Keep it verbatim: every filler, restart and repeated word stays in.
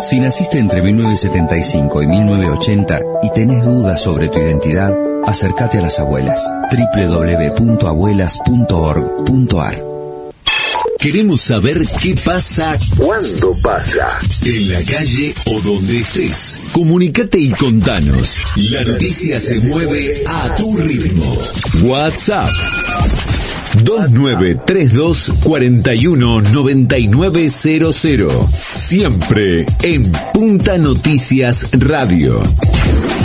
Si naciste entre mil novecientos setenta y cinco y mil novecientos ochenta y tenés dudas sobre tu identidad, acércate a las abuelas. doble u doble u doble u punto abuelas punto org punto a r. Queremos saber qué pasa, cuándo pasa, en la calle o donde estés. Comunicate y contanos. La noticia se mueve a tu ritmo. WhatsApp dos nueve tres dos cuatro uno nueve nueve cero cero. Siempre en Punta Noticias Radio.